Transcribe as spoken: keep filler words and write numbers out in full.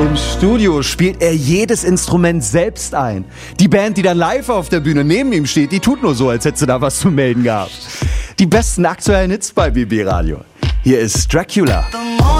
Im Studio spielt er jedes Instrument selbst ein. Die Band, die dann live auf der Bühne neben ihm steht, die tut nur so, als hätte sie da was zu melden gehabt. Die besten aktuellen Hits bei B B Radio. Hier ist Dracula.